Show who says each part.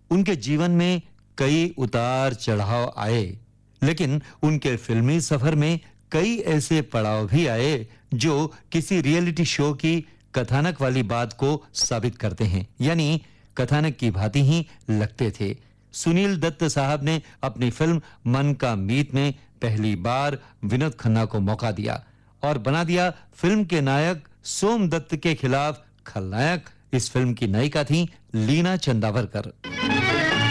Speaker 1: उनके जीवन में कई उतार चढ़ाव आए, लेकिन उनके फिल्मी सफर में कई ऐसे पड़ाव भी आए जो किसी रियलिटी शो की कथानक वाली बात को साबित करते हैं, यानी कथानक की भांति ही लगते थे। सुनील दत्त साहब ने अपनी फिल्म मन का मीत में पहली बार विनोद खन्ना को मौका दिया और बना दिया फिल्म के नायक सोम दत्त के खिलाफ खलनायक। इस फिल्म की नायिका थी लीना चंदावरकर।